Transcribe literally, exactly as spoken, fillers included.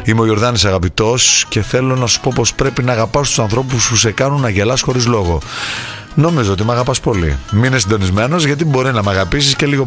Είμαι ο Ιορδάνης Αγαπητός και θέλω να σου πω πως πρέπει να αγαπάς τους ανθρώπους που σε κάνουν να γελάς χωρίς λόγο. Νομίζω ότι με αγαπάς πολύ. Μείνε συντονισμένος, γιατί μπορεί να με αγαπήσεις και λίγο